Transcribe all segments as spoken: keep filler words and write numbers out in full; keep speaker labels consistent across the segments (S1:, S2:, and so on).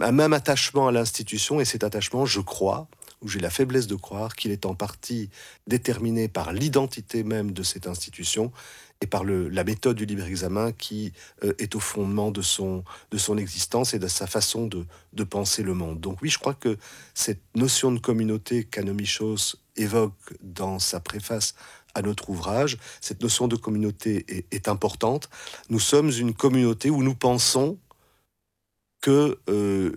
S1: un même attachement à l'institution, et cet attachement, je crois, ou j'ai la faiblesse de croire, qu'il est en partie déterminé par l'identité même de cette institution et par le, la méthode du libre examen qui euh, est au fondement de son, de son existence et de sa façon de, de penser le monde. Donc oui, je crois que cette notion de communauté qu'Anne Michos évoque dans sa préface à notre ouvrage, cette notion de communauté est, est importante. Nous sommes une communauté où nous pensons que euh,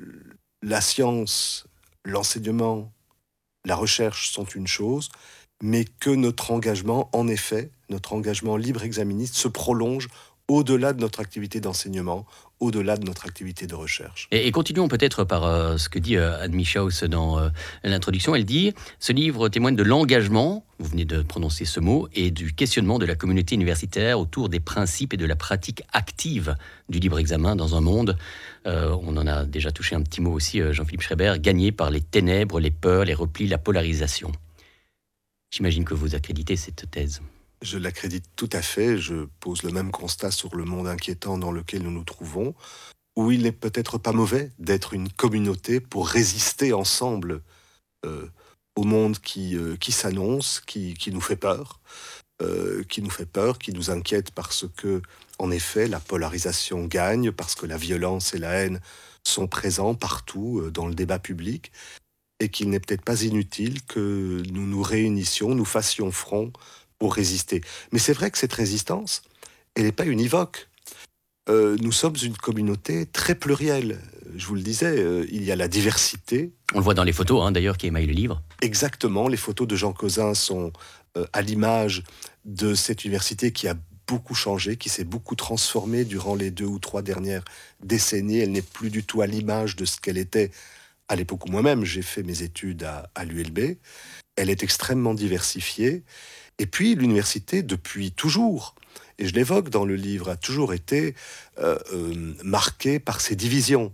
S1: la science, l'enseignement, la recherche sont une chose, mais que notre engagement, en effet, notre engagement libre exaministe se prolonge au-delà de notre activité d'enseignement, au-delà de notre activité de recherche.
S2: Et, et continuons peut-être par euh, ce que dit euh, Anne Michos dans euh, l'introduction. Elle dit « Ce livre témoigne de l'engagement, vous venez de prononcer ce mot, et du questionnement de la communauté universitaire autour des principes et de la pratique active du libre examen dans un monde, euh, on en a déjà touché un petit mot aussi, euh, Jean-Philippe Schreiber, gagné par les ténèbres, les peurs, les replis, la polarisation. » J'imagine que vous accréditez cette thèse.
S1: Je l'accrédite tout à fait. Je pose le même constat sur le monde inquiétant dans lequel nous nous trouvons, où il n'est peut-être pas mauvais d'être une communauté pour résister ensemble euh, au monde qui, euh, qui s'annonce, qui, qui nous fait peur, euh, qui nous fait peur, qui nous inquiète parce que, en effet, la polarisation gagne, parce que la violence et la haine sont présents partout euh, dans le débat public, et qu'il n'est peut-être pas inutile que nous nous réunissions, nous fassions front pour résister. Mais c'est vrai que cette résistance, elle n'est pas univoque. Euh, nous sommes une communauté très plurielle. Je vous le disais, euh, il y a la diversité.
S2: On le voit dans les photos, hein, d'ailleurs, qui émaillent le livre.
S1: Exactement, les photos de Jean Cauzin sont euh, à l'image de cette université qui a beaucoup changé, qui s'est beaucoup transformée durant les deux ou trois dernières décennies. Elle n'est plus du tout à l'image de ce qu'elle était à l'époque où moi-même j'ai fait mes études à, à l'U L B. Elle est extrêmement diversifiée. Et puis, l'université, depuis toujours, et je l'évoque dans le livre, a toujours été euh, euh, marquée par ses divisions.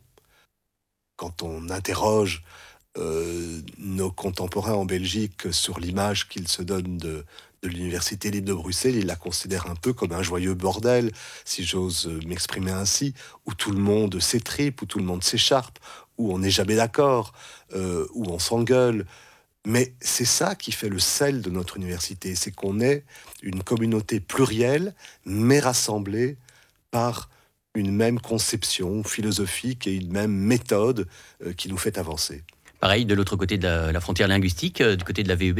S1: Quand on interroge euh, nos contemporains en Belgique sur l'image qu'ils se donnent de, de l'Université libre de Bruxelles, ils la considèrent un peu comme un joyeux bordel, si j'ose m'exprimer ainsi, où tout le monde s'étripe, où tout le monde s'écharpe, où on n'est jamais d'accord, euh, où on s'engueule. Mais c'est ça qui fait le sel de notre université, c'est qu'on est une communauté plurielle, mais rassemblée par une même conception philosophique et une même méthode euh, qui nous fait avancer.
S2: Pareil, de l'autre côté de la, la frontière linguistique, euh, du côté de la V U B.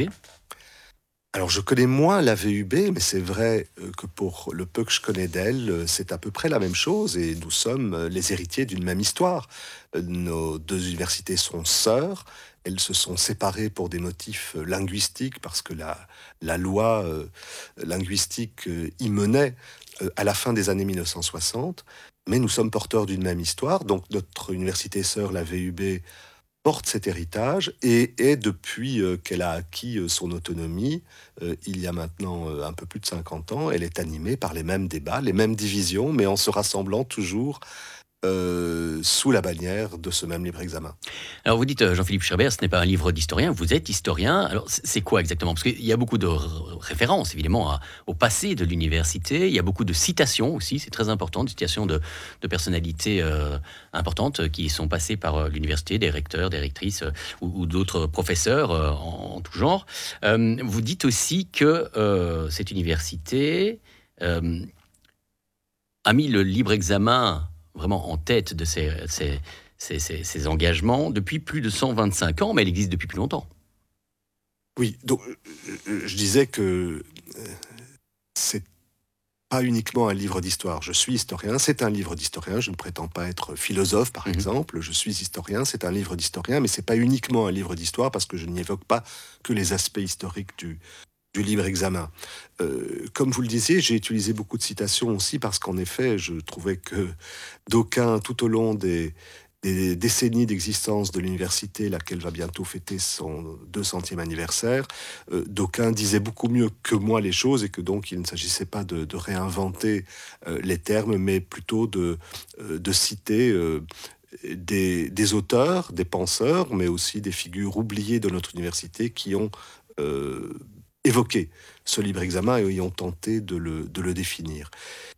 S1: Alors je connais moins la V U B, mais c'est vrai euh, que pour le peu que je connais d'elle, euh, c'est à peu près la même chose et nous sommes euh, les héritiers d'une même histoire. Euh, Nos deux universités sont sœurs. Elles se sont séparées pour des motifs euh, linguistiques parce que la, la loi euh, linguistique euh, y menait euh, à la fin des années mille neuf cent soixante. Mais nous sommes porteurs d'une même histoire. Donc notre université sœur, la V U B, porte cet héritage et est, depuis euh, qu'elle a acquis euh, son autonomie, euh, il y a maintenant euh, un peu plus de cinquante ans, elle est animée par les mêmes débats, les mêmes divisions, mais en se rassemblant toujours euh, sous la bannière de ce même libre examen.
S2: Alors vous dites, euh, Jean-Philippe Schreiber, ce n'est pas un livre d'historien, vous êtes historien. Alors c'est c'est quoi exactement? Parce qu'il y a beaucoup de r- références, évidemment, à- au passé de l'université. Il y a beaucoup de citations aussi, c'est très important, des citations de, de personnalités euh, importantes euh, qui sont passées par euh, l'université, des recteurs, des rectrices euh, ou, ou d'autres professeurs euh, en, en tout genre. Euh, vous dites aussi que euh, cette université euh, a mis le libre examen vraiment en tête de ses, ses- ses- ses- ses engagements depuis plus de cent vingt-cinq ans, mais elle existe depuis plus longtemps.
S1: Oui, donc euh, euh, je disais que euh, c'est pas uniquement un livre d'histoire. Je suis historien, c'est un livre d'historien. Je ne prétends pas être philosophe, par
S2: Mhm.
S1: exemple. Je suis historien, c'est un livre d'historien, mais c'est pas uniquement un livre d'histoire parce que je n'y évoque pas que les aspects historiques du, du libre examen. Euh, comme vous le disiez, j'ai utilisé beaucoup de citations aussi parce qu'en effet, je trouvais que d'aucuns, tout au long des, des décennies d'existence de l'université, laquelle va bientôt fêter son deux centième anniversaire, euh, d'aucuns disaient beaucoup mieux que moi les choses et que donc il ne s'agissait pas de, de réinventer euh, les termes, mais plutôt de, euh, de citer euh, des, des auteurs, des penseurs, mais aussi des figures oubliées de notre université qui ont euh, évoqué ce libre examen et y ont tenté de le, de le définir.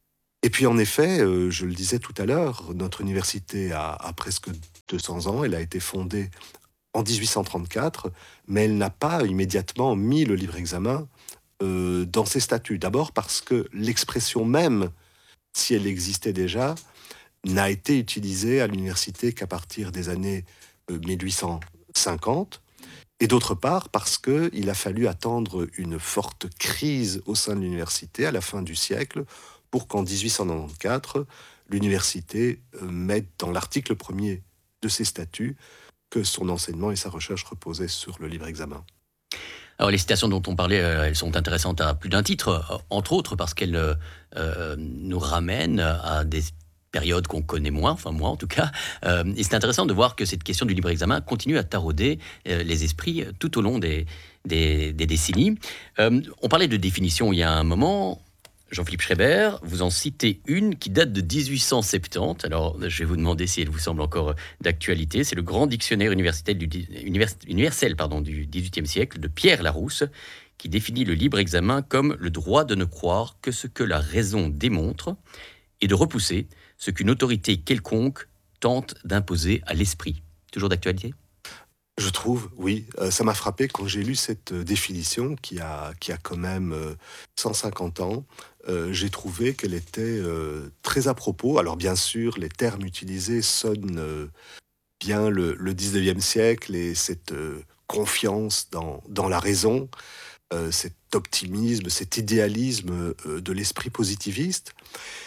S1: Et puis en effet, euh, je le disais tout à l'heure, notre université a, a presque deux cents ans. Elle a été fondée en dix-huit cent trente-quatre, mais elle n'a pas immédiatement mis le libre examen euh, dans ses statuts. D'abord parce que l'expression même, si elle existait déjà, n'a été utilisée à l'université qu'à partir des années euh, mille huit cent cinquante. Et d'autre part, parce qu'il a fallu attendre une forte crise au sein de l'université à la fin du siècle pour qu'en dix-huit cent quatre-vingt-quatorze, l'université euh, mette dans l'article premier de ses statuts que son enseignement et sa recherche reposaient sur le libre examen.
S2: Alors les citations dont on parlait, euh, elles sont intéressantes à plus d'un titre, euh, entre autres parce qu'elles euh, euh, nous ramènent à des périodes qu'on connaît moins, enfin moi en tout cas. Euh, et c'est intéressant de voir que cette question du libre examen continue à tarauder euh, les esprits tout au long des, des, des décennies. Euh, on parlait de définition il y a un moment. Jean-Philippe Schreiber, vous en citez une qui date de dix-huit cent soixante-dix. Alors, je vais vous demander si elle vous semble encore d'actualité. C'est le grand dictionnaire universitaire du, univers, universel pardon, du dix-huitième siècle de Pierre Larousse, qui définit le libre examen comme le droit de ne croire que ce que la raison démontre et de repousser ce qu'une autorité quelconque tente d'imposer à l'esprit. Toujours d'actualité ?
S1: Je trouve, oui. Euh, ça m'a frappé quand j'ai lu cette euh, définition qui a, qui a quand même euh, cent cinquante ans. Euh, j'ai trouvé qu'elle était euh, très à propos. Alors bien sûr, les termes utilisés sonnent euh, bien le, le dix-neuvième siècle et cette euh, confiance dans, dans la raison, euh, cet optimisme, cet idéalisme euh, de l'esprit positiviste.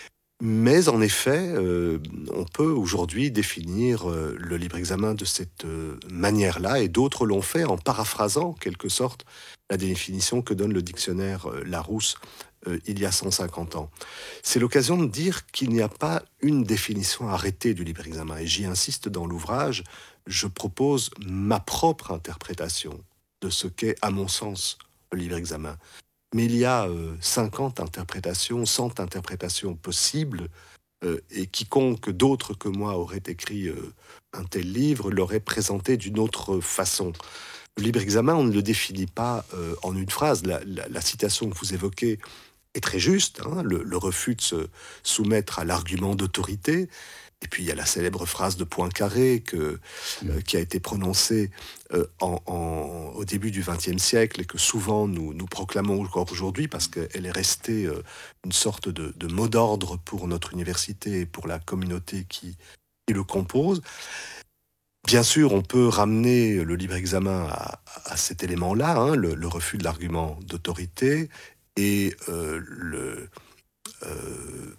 S1: Mais en effet, euh, on peut aujourd'hui définir euh, le libre examen de cette euh, manière-là, et d'autres l'ont fait en paraphrasant, en quelque sorte, la définition que donne le dictionnaire euh, Larousse euh, il y a cent cinquante ans. C'est l'occasion de dire qu'il n'y a pas une définition arrêtée du libre examen, et j'y insiste dans l'ouvrage, je propose ma propre interprétation de ce qu'est, à mon sens, le libre examen. Mais il y a euh, cinquante interprétations, cent interprétations possibles, euh, et quiconque d'autre que moi aurait écrit euh, un tel livre l'aurait présenté d'une autre façon. Le libre examen, on ne le définit pas euh, en une phrase. La, la, la citation que vous évoquez est très juste, hein, le, le refus de se soumettre à l'argument d'autorité. Et puis il y a la célèbre phrase de Poincaré que, euh, qui a été prononcée euh, en, en, au début du vingtième siècle et que souvent nous, nous proclamons encore aujourd'hui parce qu'elle est restée euh, une sorte de, de mot d'ordre pour notre université et pour la communauté qui, qui le compose. Bien sûr, on peut ramener le libre examen à, à cet élément-là, hein, le, le refus de l'argument d'autorité et euh, le... Euh,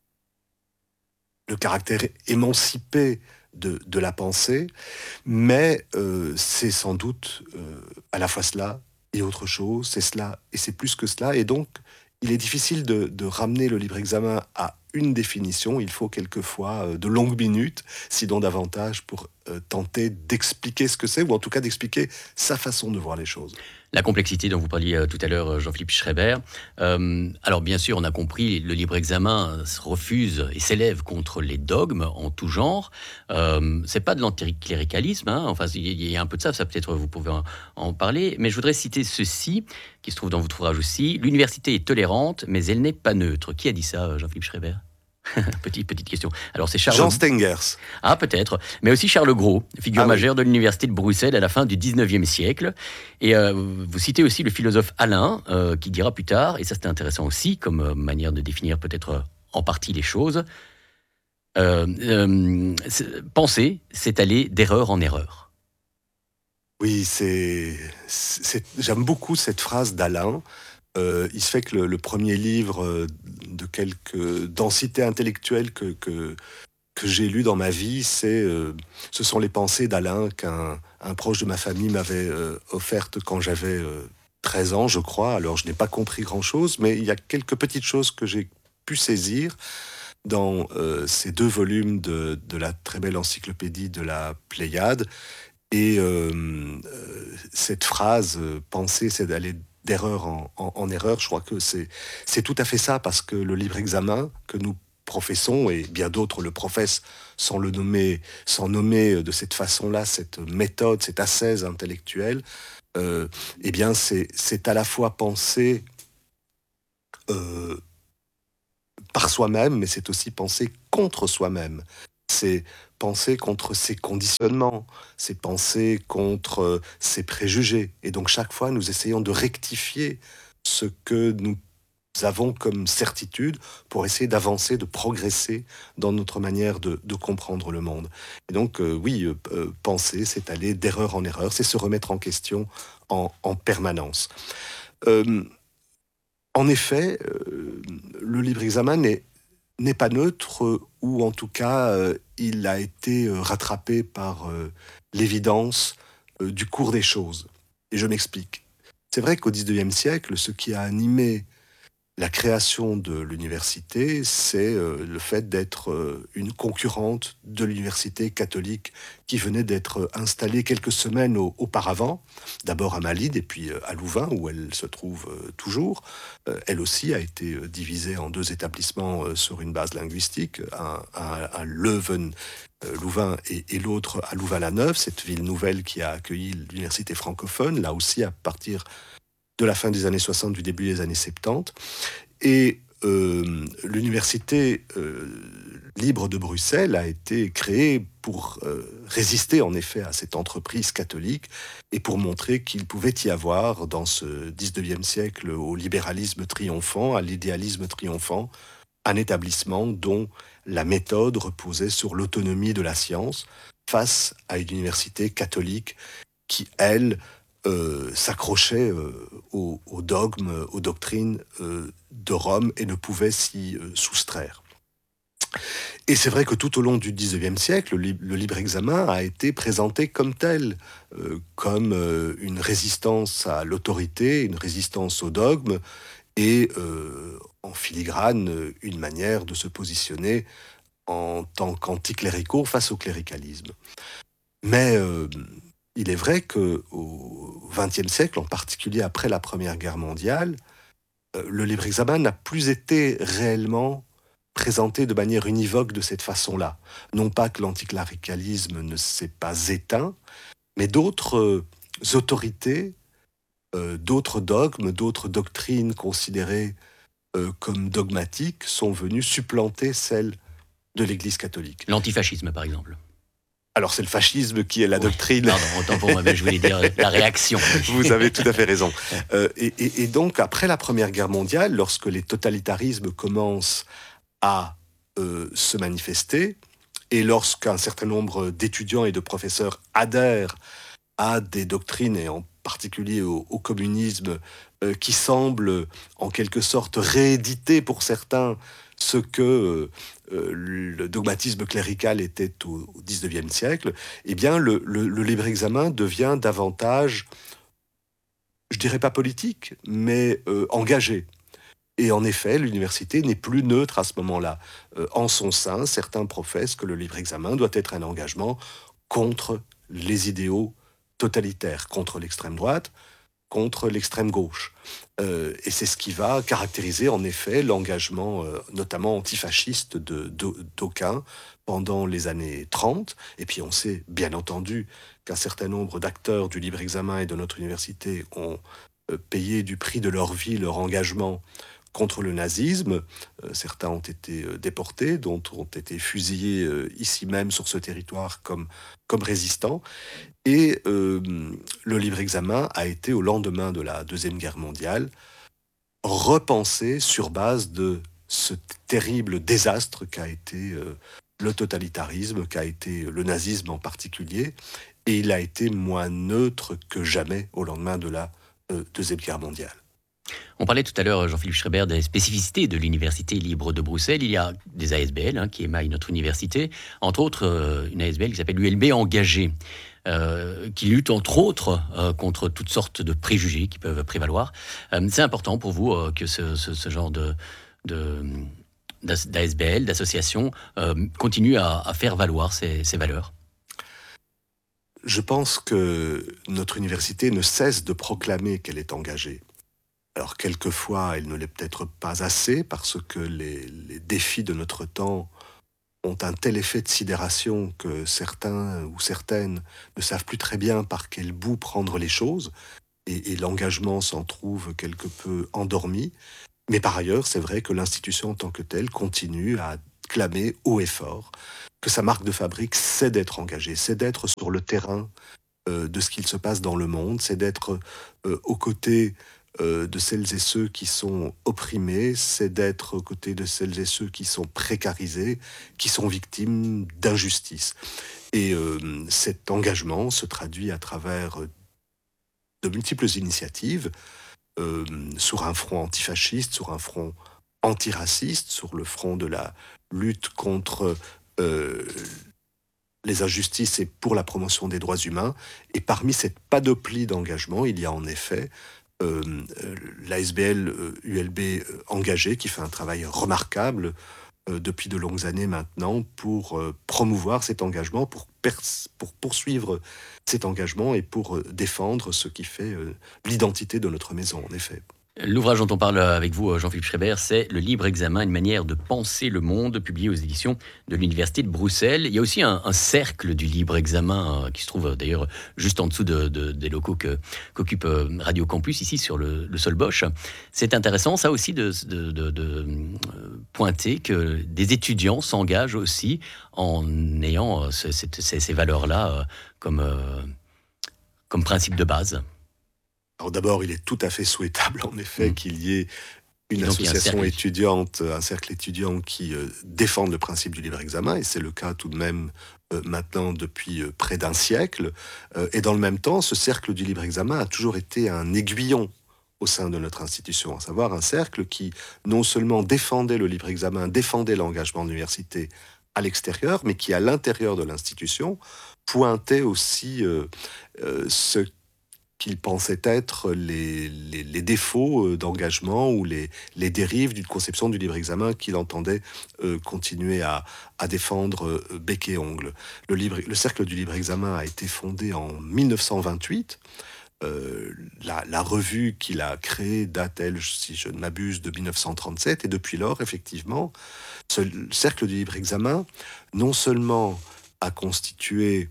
S1: le caractère émancipé de, de la pensée, mais euh, c'est sans doute euh, à la fois cela et autre chose, c'est cela et c'est plus que cela, et donc il est difficile de, de ramener le libre examen à une définition, il faut quelquefois euh, de longues minutes, sinon davantage, pour euh, tenter d'expliquer ce que c'est, ou en tout cas d'expliquer sa façon de voir les choses.
S2: La complexité dont vous parliez euh, tout à l'heure, Jean-Philippe Schreiber. Euh, alors bien sûr, on a compris, le libre examen se refuse et s'élève contre les dogmes en tout genre. Euh, c'est pas de l'anticléricalisme, hein. Enfin, il y a un peu de ça, ça peut-être vous pouvez en, en parler. Mais je voudrais citer ceci, qui se trouve dans votre ouvrage aussi. L'université est tolérante, mais elle n'est pas neutre. Qui a dit ça, Jean-Philippe Schreiber ? petite, petite question. Alors c'est Charles...
S1: Jean Stengers.
S2: Ah, peut-être. Mais aussi Charles Gros, figure
S1: ah,
S2: majeure
S1: oui.
S2: de l'université de Bruxelles à la fin du dix-neuvième siècle. Et euh, vous citez aussi le philosophe Alain, euh, qui dira plus tard, et ça c'était intéressant aussi, comme euh, manière de définir peut-être euh, en partie les choses, euh, euh, c'est, penser, c'est aller d'erreur en erreur.
S1: Oui, c'est, c'est, j'aime beaucoup cette phrase d'Alain. Euh, il se fait que le, le premier livre de quelque densité intellectuelle que, que, que j'ai lu dans ma vie, c'est, euh, ce sont les pensées d'Alain qu'un un proche de ma famille m'avait euh, offertes quand j'avais euh, treize ans, je crois. Alors, je n'ai pas compris grand-chose, mais il y a quelques petites choses que j'ai pu saisir dans euh, ces deux volumes de, de la très belle encyclopédie de la Pléiade. Et euh, euh, cette phrase euh, « penser, c'est d'aller d'erreur en, en, en erreur », je crois que c'est, c'est tout à fait ça, parce que le libre examen que nous professons, et bien d'autres le professent sans le nommer, sans nommer de cette façon-là, cette méthode, cette ascèse intellectuelle, euh, eh bien c'est, c'est à la fois penser euh, par soi-même, mais c'est aussi penser contre soi-même. C'est penser contre ses conditionnements, c'est penser contre euh, ses préjugés. Et donc chaque fois, nous essayons de rectifier ce que nous avons comme certitude pour essayer d'avancer, de progresser dans notre manière de, de comprendre le monde. Et donc euh, oui, euh, euh, penser, c'est aller d'erreur en erreur, c'est se remettre en question en, en permanence. Euh, en effet, euh, le libre examen n'est n'est pas neutre, euh, ou en tout cas, euh, il a été euh, rattrapé par euh, l'évidence euh, du cours des choses. Et je m'explique. C'est vrai qu'au dix-neuvième siècle, ce qui a animé la création de l'université, c'est euh, le fait d'être euh, une concurrente de l'université catholique qui venait d'être euh, installée quelques semaines au- auparavant, d'abord à Malines et puis euh, à Louvain, où elle se trouve euh, toujours. Euh, elle aussi a été euh, divisée en deux établissements euh, sur une base linguistique, un, un- à Leuven, euh, Louvain, et, et l'autre à Louvain-la-Neuve, cette ville nouvelle qui a accueilli l'université francophone, là aussi à partir de la fin des années soixante, du début des années soixante-dix. Et euh, l'université euh, libre de Bruxelles a été créée pour euh, résister en effet à cette entreprise catholique et pour montrer qu'il pouvait y avoir dans ce dix-neuvième siècle, au libéralisme triomphant, à l'idéalisme triomphant, un établissement dont la méthode reposait sur l'autonomie de la science face à une université catholique qui, elle, euh, s'accrochait euh, aux, aux dogmes, aux doctrines euh, de Rome et ne pouvait s'y euh, soustraire. Et c'est vrai que tout au long du dix-neuvième siècle, le, li- le libre examen a été présenté comme tel, euh, comme euh, une résistance à l'autorité, une résistance au dogme, et euh, en filigrane, euh, une manière de se positionner en tant qu'anticléricaux face au cléricalisme. Mais euh, il est vrai qu'au vingtième siècle, en particulier après la Première Guerre mondiale, euh, le libre examen n'a plus été réellement présenté de manière univoque de cette façon-là. Non pas que l'anticléricalisme ne s'est pas éteint, mais d'autres euh, autorités, euh, d'autres dogmes, d'autres doctrines considérées euh, comme dogmatiques sont venues supplanter celles de l'Église catholique.
S2: L'antifascisme, par exemple.
S1: Alors c'est le fascisme qui est la
S2: Oui,
S1: doctrine.
S2: pardon, autant pour moi, mais je voulais dire la réaction.
S1: Vous avez tout à fait raison. Euh, et, et- et donc, après la Première Guerre mondiale, lorsque les totalitarismes commencent à euh, se manifester, et lorsqu'un certain nombre d'étudiants et de professeurs adhèrent à des doctrines, et en particulier au, au communisme, euh, qui semblent en quelque sorte rééditer pour certains ce que euh, euh, le dogmatisme clérical était au, au dix-neuvième siècle, eh bien le, le- le libre examen devient davantage, je dirais pas politique, mais euh, engagé. Et en effet, l'université n'est plus neutre à ce moment-là. Euh, en son sein, certains professent que le libre examen doit être un engagement contre les idéaux totalitaires, contre l'extrême droite, contre l'extrême gauche. Euh, et c'est ce qui va caractériser en effet l'engagement, euh, notamment antifasciste de, d'au- d'aucuns pendant les années trente. Et puis on sait bien entendu qu'un certain nombre d'acteurs du libre examen et de notre université ont euh, payé du prix de leur vie leur engagement contre le nazisme. Euh, certains ont été euh, déportés, d'autres ont été fusillés euh, ici même sur ce territoire comme, comme résistants. Et euh, le libre examen a été, au lendemain de la Deuxième Guerre mondiale, repensé sur base de ce terrible désastre qu'a été euh, le totalitarisme, qu'a été le nazisme en particulier. Et il a été moins neutre que jamais au lendemain de la euh, Deuxième Guerre mondiale.
S2: On parlait tout à l'heure, Jean-Philippe Schreiber, des spécificités de l'Université libre de Bruxelles. Il y a des A S B L hein, qui émaillent notre université, entre autres euh, une A S B L qui s'appelle l'U L B Engagé, euh, qui lutte entre autres euh, contre toutes sortes de préjugés qui peuvent prévaloir. Euh, c'est important pour vous euh, que ce, ce- ce genre de, de, d'A S B L, d'association, euh, continue à, à faire valoir ces, ces valeurs.
S1: Je pense que notre université ne cesse de proclamer qu'elle est engagée. Alors quelquefois, elle ne l'est peut-être pas assez parce que les, les défis de notre temps ont un tel effet de sidération que certains ou certaines ne savent plus très bien par quel bout prendre les choses et, et l'engagement s'en trouve quelque peu endormi. Mais par ailleurs, c'est vrai que l'institution en tant que telle continue à clamer haut et fort que sa marque de fabrique, c'est d'être engagée, c'est d'être sur le terrain euh, de ce qu'il se passe dans le monde, c'est d'être euh, aux côtés euh, de celles et ceux qui sont opprimés, c'est d'être aux côtés de celles et ceux qui sont précarisés, qui sont victimes d'injustice. Et euh, cet engagement se traduit à travers euh, de multiples initiatives, euh, sur un front antifasciste, sur un front antiraciste, sur le front de la lutte contre euh, les injustices et pour la promotion des droits humains. Et parmi cette panoplie d'engagements, il y a en effet euh, euh, l'A S B L euh, U L B euh, engagé, qui fait un travail remarquable euh, depuis de longues années maintenant pour euh, promouvoir cet engagement, pour, pers- pour poursuivre cet engagement et pour euh, défendre ce qui fait euh, l'identité de notre maison, en effet.
S2: L'ouvrage dont on parle avec vous, Jean-Philippe Schreiber, c'est Le libre examen, une manière de penser le monde, publié aux éditions de l'Université de Bruxelles. Il y a aussi un, un cercle du libre examen euh, qui se trouve euh, d'ailleurs juste en dessous de, de- des locaux que- qu'occupe euh, Radio Campus, ici sur le, le sol Bosch. C'est intéressant, ça aussi, de, de- de- de, euh, pointer que des étudiants s'engagent aussi en ayant euh, ce- cette- ces, ces valeurs-là euh, comme, euh, comme principe de base.
S1: Alors d'abord, il est tout à fait souhaitable, en effet,
S2: Mm.
S1: qu'il y ait
S2: Et
S1: une
S2: donc il y a un
S1: association
S2: cercle.
S1: étudiante, un cercle étudiant qui euh, défende le principe du libre examen, et c'est le cas tout de même euh, maintenant depuis euh, près d'un siècle. Euh, et dans le même temps, ce cercle du libre examen a toujours été un aiguillon au sein de notre institution, à savoir un cercle qui non seulement défendait le libre examen, défendait l'engagement de l'université à l'extérieur, mais qui à l'intérieur de l'institution pointait aussi euh, euh, ce qu'il pensait être les, les, les défauts euh, d'engagement ou les, les dérives d'une conception du libre examen qu'il entendait euh, continuer à, à défendre euh, bec et ongle. Le, libre, le Cercle du libre examen a été fondé en mille neuf cent vingt-huit. Euh, la, la revue qu'il a créée date, elle, si je ne m'abuse, de mille neuf cent trente-sept. Et depuis lors, effectivement, ce Cercle du libre examen, non seulement a constitué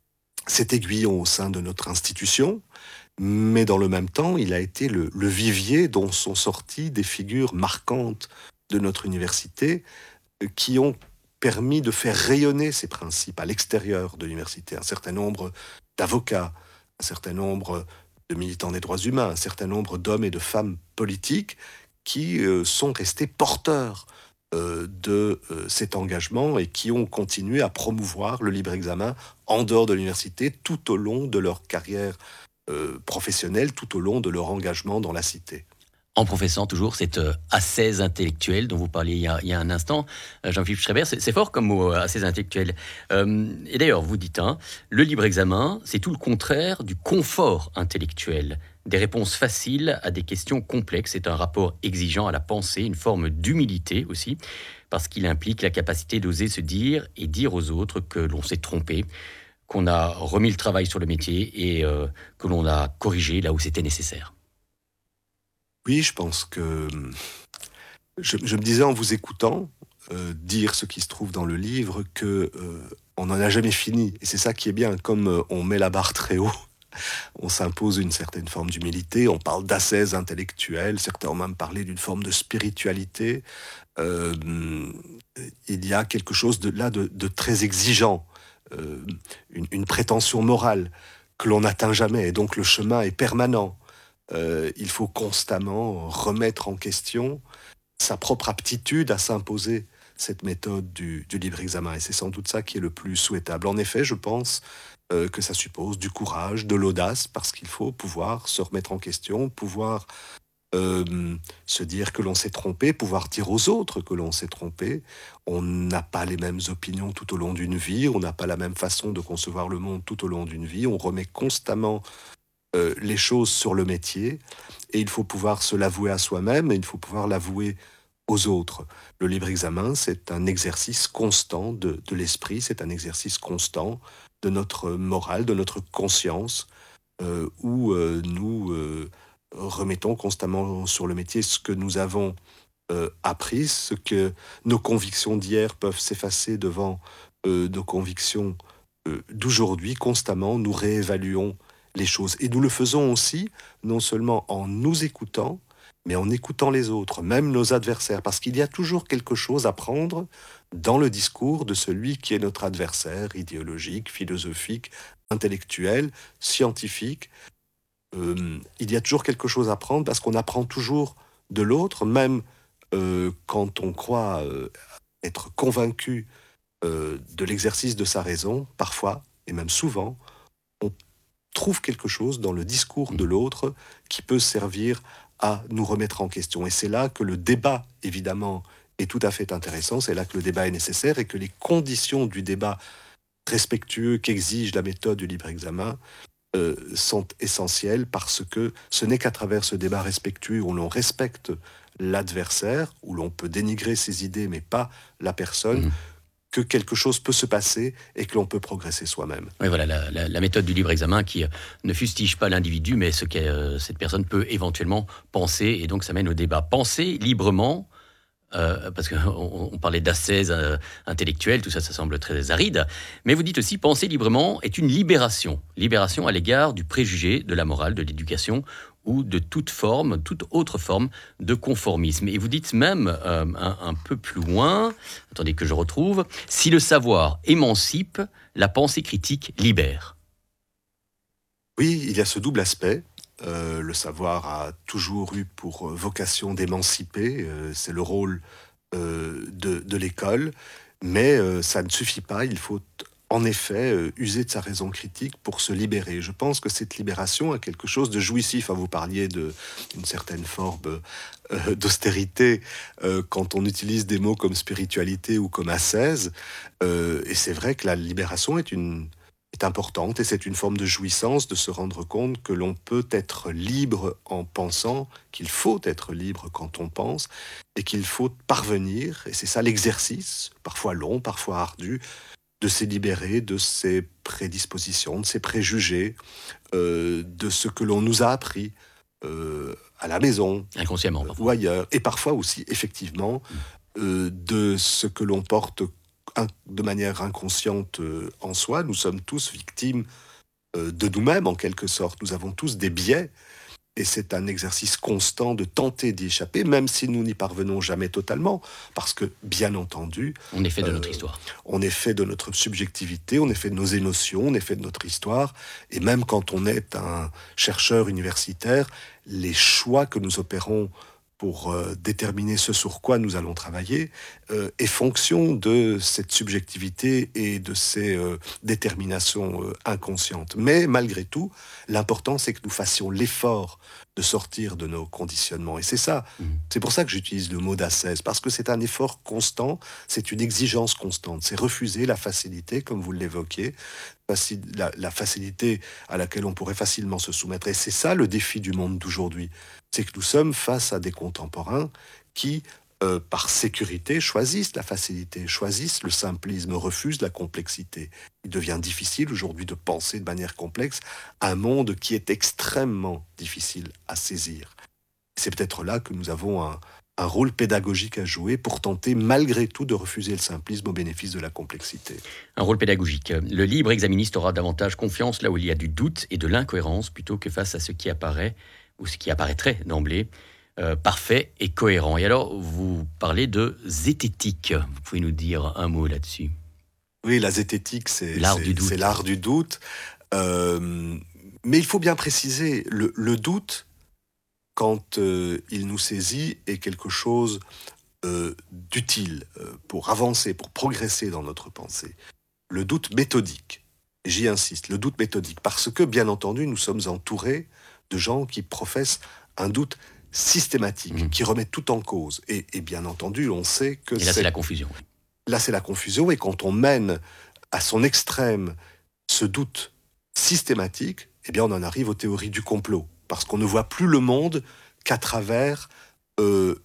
S1: cet aiguillon au sein de notre institution, mais dans le même temps, il a été le, le vivier dont sont sorties des figures marquantes de notre université euh, qui ont permis de faire rayonner ces principes à l'extérieur de l'université. Un certain nombre d'avocats, un certain nombre de militants des droits humains, un certain nombre d'hommes et de femmes politiques qui euh, sont restés porteurs euh, de euh, cet engagement et qui ont continué à promouvoir le libre examen en dehors de l'université tout au long de leur carrière euh, professionnelle, tout au long de leur engagement dans la cité.
S2: En professant toujours cette euh, ascèse intellectuelle dont vous parliez il y a, il y a un instant, euh, Jean-Philippe Schreiber, c'est, c'est fort comme mot, euh, ascèse intellectuelle. Euh, et d'ailleurs, vous dites, hein, le libre examen, c'est tout le contraire du confort intellectuel. Des réponses faciles à des questions complexes. C'est un rapport exigeant à la pensée, une forme d'humilité aussi, parce qu'il implique la capacité d'oser se dire et dire aux autres que l'on s'est trompé, qu'on a remis le travail sur le métier et euh, que l'on a corrigé là où c'était nécessaire.
S1: Oui, je pense que je, je me disais en vous écoutant euh, dire ce qui se trouve dans le livre que euh, on n'en a jamais fini. Et c'est ça qui est bien. Comme euh, on met la barre très haut, on s'impose une certaine forme d'humilité. On parle d'ascèse intellectuelle. Certains ont même parlé d'une forme de spiritualité. Euh, il y a quelque chose de là de, de très exigeant, euh, une, une prétention morale que l'on n'atteint jamais. Et donc le chemin est permanent. Euh, il faut constamment remettre en question sa propre aptitude à s'imposer cette méthode du, du libre examen. Et c'est sans doute ça qui est le plus souhaitable. En effet, je pense euh, que ça suppose du courage, de l'audace, parce qu'il faut pouvoir se remettre en question, pouvoir euh, se dire que l'on s'est trompé, pouvoir dire aux autres que l'on s'est trompé. On n'a pas les mêmes opinions tout au long d'une vie, on n'a pas la même façon de concevoir le monde tout au long d'une vie. On remet constamment euh, les choses sur le métier, et il faut pouvoir se l'avouer à soi-même, et il faut pouvoir l'avouer aux autres. Le libre examen, c'est un exercice constant de, de l'esprit, c'est un exercice constant de notre morale, de notre conscience, euh, où euh, nous euh, remettons constamment sur le métier ce que nous avons euh, appris, ce que nos convictions d'hier peuvent s'effacer devant euh, nos convictions euh, d'aujourd'hui. Constamment, nous réévaluons les choses. Et nous le faisons aussi, non seulement en nous écoutant, mais en écoutant les autres, même nos adversaires, parce qu'il y a toujours quelque chose à prendre dans le discours de celui qui est notre adversaire idéologique, philosophique, intellectuel, scientifique. Euh, il y a toujours quelque chose à prendre parce qu'on apprend toujours de l'autre, même euh, quand on croit euh, être convaincu euh, de l'exercice de sa raison, parfois, et même souvent, on trouve quelque chose dans le discours de l'autre qui peut servir à nous remettre en question. Et c'est là que le débat, évidemment, est tout à fait intéressant, c'est là que le débat est nécessaire et que les conditions du débat respectueux qu'exige la méthode du libre examen euh, sont essentielles, parce que ce n'est qu'à travers ce débat respectueux où l'on respecte l'adversaire, où l'on peut dénigrer ses idées mais pas la personne,
S2: Mhm.
S1: que quelque chose peut se passer et que l'on peut progresser soi-même.
S2: Oui, voilà, la, la- la méthode du libre examen qui euh, ne fustige pas l'individu, mais ce que euh, cette personne peut éventuellement penser, et donc ça mène au débat. Penser librement, euh, parce qu'on on on parlait d'ascèse euh, intellectuelle, tout ça, ça semble très aride, mais vous dites aussi penser librement est une libération, libération à l'égard du préjugé, de la morale, de l'éducation ou de toute forme, toute autre forme de conformisme. Et vous dites même euh, un, un peu plus loin, attendez que je retrouve, si le savoir émancipe, la pensée critique libère.
S1: Oui, il y a ce double aspect. Euh, le savoir a toujours eu pour vocation d'émanciper, euh, c'est le rôle euh, de, de l'école, mais euh, ça ne suffit pas, il faut en effet euh, user de sa raison critique pour se libérer. Je pense que cette libération a quelque chose de jouissif. Ah, vous parliez de- d'une certaine forme euh, d'austérité euh, quand on utilise des mots comme spiritualité ou comme ascèse, euh, et c'est vrai que la libération est une est importante et c'est une forme de jouissance de se rendre compte que l'on peut être libre en pensant, qu'il faut être libre quand on pense et qu'il faut parvenir, et c'est ça l'exercice, parfois long, parfois ardu, de se libérer de ses prédispositions, de ses préjugés, euh, de ce que l'on nous a appris euh, à la maison
S2: Inconsciemment,
S1: euh,
S2: parfois.
S1: ou ailleurs, et parfois aussi, effectivement, euh, de ce que l'on porte in- de manière inconsciente euh, en soi. Nous sommes tous victimes euh, de nous-mêmes, en quelque sorte. Nous avons tous des biais, et c'est un exercice constant de tenter d'y échapper, même si nous n'y parvenons jamais totalement, parce que, bien entendu,
S2: On est fait de notre
S1: euh,
S2: histoire.
S1: on est fait de notre subjectivité, on est fait de nos émotions, on est fait de notre histoire, et même quand on est un chercheur universitaire, les choix que nous opérons pour euh, déterminer ce sur quoi nous allons travailler euh, est fonction de cette subjectivité et de ces euh, déterminations euh, inconscientes. Mais malgré tout, l'important c'est que nous fassions l'effort de sortir de nos conditionnements. Et c'est ça,
S2: Mhm.
S1: c'est pour ça que j'utilise le mot d'ascèse, parce que c'est un effort constant, c'est une exigence constante, c'est refuser la facilité, comme vous l'évoquiez, faci- la, la facilité à laquelle on pourrait facilement se soumettre. Et c'est ça le défi du monde d'aujourd'hui, c'est que nous sommes face à des contemporains qui, euh, par sécurité, choisissent la facilité, choisissent le simplisme, refusent la complexité. Il devient difficile aujourd'hui de penser de manière complexe un monde qui est extrêmement difficile à saisir. C'est peut-être là que nous avons un, un rôle pédagogique à jouer pour tenter malgré tout de refuser le simplisme au bénéfice de la complexité.
S2: Un rôle pédagogique. Le libre exaministe aura davantage confiance là où il y a du doute et de l'incohérence plutôt que face à ce qui apparaît ou ce qui apparaîtrait d'emblée euh, parfait et cohérent. Et alors, vous parlez de zététique. Vous pouvez nous dire un mot là-dessus?
S1: Oui, la zététique, c'est,
S2: L'art du
S1: c'est, c'est
S2: doute.
S1: l'art du doute. Euh, mais il faut bien préciser, le, le doute, quand euh, il nous saisit, est quelque chose euh, d'utile euh, pour avancer, pour progresser dans notre pensée. Le doute méthodique, j'y insiste, le doute méthodique, parce que, bien entendu, nous sommes entourés de gens qui professent un doute systématique,
S2: Mhm.
S1: qui remettent tout en cause. Et, et bien entendu, on sait que
S2: Et là, c'est
S1: c'est,
S2: la confusion.
S1: là, c'est la confusion, et quand on mène à son extrême ce doute systématique, eh bien, on en arrive aux théories du complot, parce qu'on ne voit plus le monde qu'à travers euh,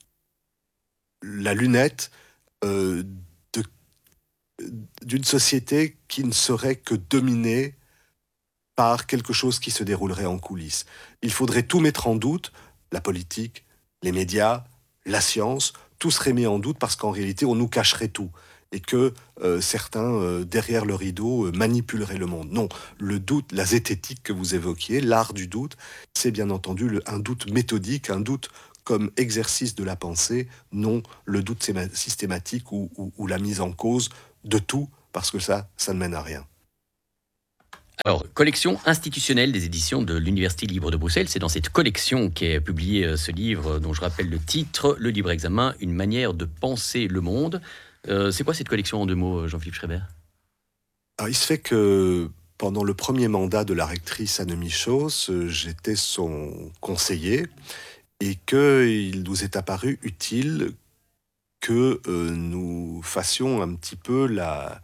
S1: la lunette euh, de- d'une société qui ne serait que dominée par quelque chose qui se déroulerait en coulisses. Il faudrait tout mettre en doute, la politique, les médias, la science, tout serait mis en doute parce qu'en réalité, on nous cacherait tout. Et que euh, certains, euh, derrière le rideau, euh, manipuleraient le monde. Non, le doute, la zététique que vous évoquiez, l'art du doute, c'est bien entendu le- un doute méthodique, un doute comme exercice de la pensée, non le doute séma- systématique ou, ou- ou la mise en cause de tout, parce que ça, ça ne mène à rien.
S2: Alors, collection institutionnelle des éditions de l'Université libre de Bruxelles. C'est dans cette collection qu'est publié euh, ce livre, dont je rappelle le titre, Le libre examen, une manière de penser le monde. Euh, c'est quoi cette collection en deux mots, Jean-Philippe Schreiber?
S1: Alors, il se fait que pendant le premier mandat de la rectrice Anne Michos, euh, j'étais son conseiller et qu'il nous est apparu utile que euh, nous fassions un petit peu la,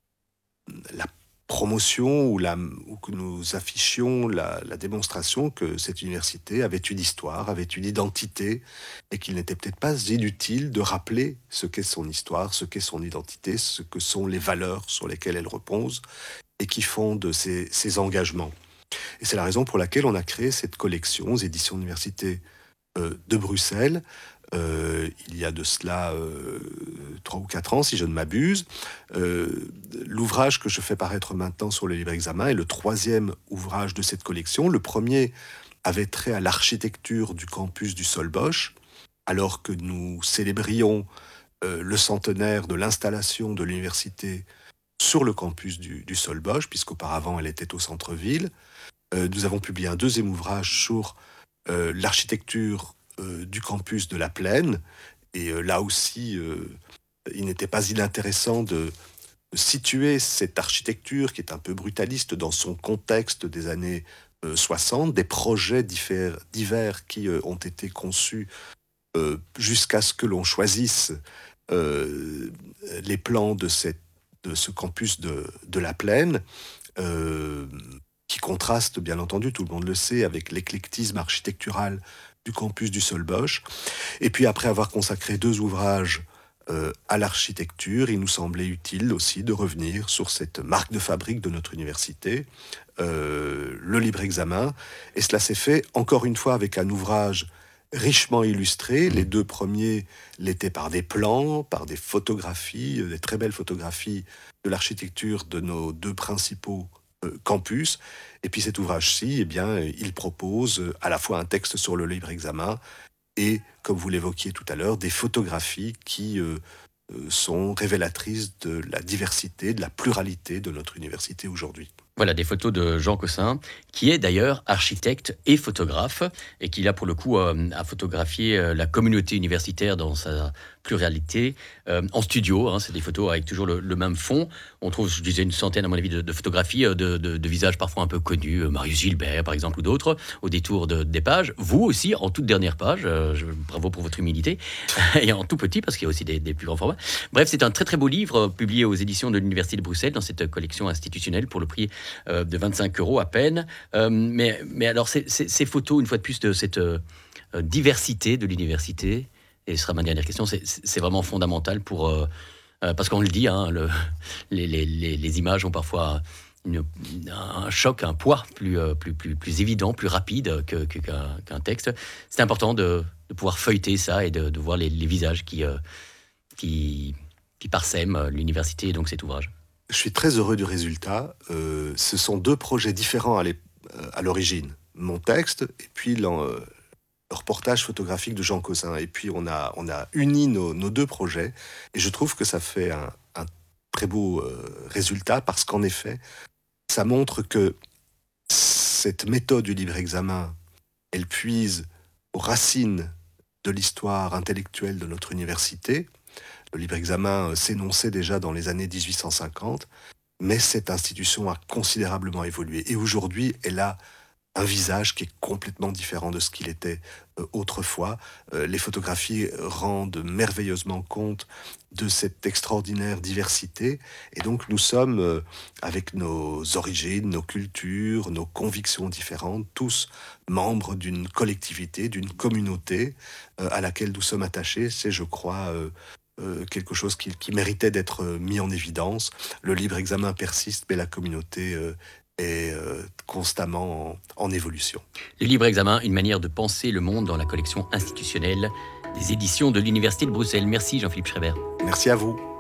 S1: la promotion ou, la, ou que nous affichions la, la démonstration que cette université avait une histoire, avait une identité, et qu'il n'était peut-être pas inutile de rappeler ce qu'est son histoire, ce qu'est son identité, ce que sont les valeurs sur lesquelles elle repose et qui fondent ses, ses engagements. Et c'est la raison pour laquelle on a créé cette collection aux éditions d'université euh, de Bruxelles, euh, il y a de cela euh, trois ou quatre ans, si je ne m'abuse. Euh, l'ouvrage que je fais paraître maintenant sur le libre examen est le troisième ouvrage de cette collection. Le premier avait trait à l'architecture du campus du Solbosch, alors que nous célébrions euh, le centenaire de l'installation de l'université sur le campus du, du Solbosch, puisqu'auparavant elle était au centre-ville. Euh, nous avons publié un deuxième ouvrage sur euh, l'architecture euh, du campus de la Plaine. Et euh, là aussi, euh, il n'était pas inintéressant de situer cette architecture qui est un peu brutaliste dans son contexte des années euh, soixante, des projets divers, divers qui euh, ont été conçus euh, jusqu'à ce que l'on choisisse euh, les plans de, cette, de ce campus de, de la Plaine, euh, qui contraste, bien entendu, tout le monde le sait, avec l'éclectisme architectural du campus du Solbosch. Et puis, après avoir consacré deux ouvrages euh, à l'architecture, il nous semblait utile aussi de revenir sur cette marque de fabrique de notre université, euh, le libre examen. Et cela s'est fait, encore une fois, avec un ouvrage richement illustré. Les deux premiers l'étaient par des plans, par des photographies, des très belles photographies de l'architecture de nos deux principaux euh, campus. Et puis cet ouvrage-ci, eh bien, il propose à la fois un texte sur le libre examen et, comme vous l'évoquiez tout à l'heure, des photographies qui euh, euh, sont révélatrices de la diversité, de la pluralité de notre université aujourd'hui.
S2: Voilà, des photos de Jean Cossin, qui est d'ailleurs architecte et photographe, et qui là, pour le coup, euh, a photographié euh, la communauté universitaire dans sa pluralité, euh, en studio. Hein, c'est des photos avec toujours le, le même fond. On trouve, je disais, une centaine, à mon avis, de, de photographies euh, de, de, de visages parfois un peu connus, euh, Marius Gilbert, par exemple, ou d'autres, au détour de, des pages. Vous aussi, en toute dernière page, euh, je, bravo pour votre humilité, et en tout petit, parce qu'il y a aussi des, des plus grands formats. Bref, c'est un très très beau livre, euh, publié aux éditions de l'Université de Bruxelles, dans cette collection institutionnelle, pour le prix Euh, de vingt-cinq euros à peine. Euh, mais, mais alors, ces, ces, ces photos, une fois de plus, de cette euh, diversité de l'université, et ce sera ma dernière question, c'est, c'est vraiment fondamental pour... Euh, euh, parce qu'on le dit, hein, le, les, les, les, les images ont parfois une, un choc, un poids plus, euh, plus, plus, plus évident, plus rapide que, que, qu'un, qu'un texte. C'est important de, de pouvoir feuilleter ça et de, de voir les, les visages qui, euh, qui, qui parsèment l'université et donc cet ouvrage.
S1: Je suis très heureux du résultat. Euh, ce sont deux projets différents à, à l'origine. Mon texte et puis le, le reportage photographique de Jean Cossin. Et puis on a, on a uni nos, nos deux projets. Et je trouve que ça fait un, un très beau euh, résultat parce qu'en effet, ça montre que cette méthode du libre examen, elle puise aux racines de l'histoire intellectuelle de notre université. Le libre examen s'énonçait déjà dans les années dix-huit cent cinquante, mais cette institution a considérablement évolué. Et aujourd'hui, elle a un visage qui est complètement différent de ce qu'il était euh, autrefois. Euh, les photographies rendent merveilleusement compte de cette extraordinaire diversité. Et donc nous sommes, euh, avec nos origines, nos cultures, nos convictions différentes, tous membres d'une collectivité, d'une communauté euh, à laquelle nous sommes attachés. C'est, je crois... Euh, Euh, quelque chose qui, qui méritait d'être mis en évidence. Le libre examen persiste, mais la communauté euh, est euh, constamment en, en évolution.
S2: Le libre examen, une manière de penser le monde dans la collection institutionnelle des éditions de l'Université de Bruxelles. Merci Jean-Philippe Schreiber.
S1: Merci à vous.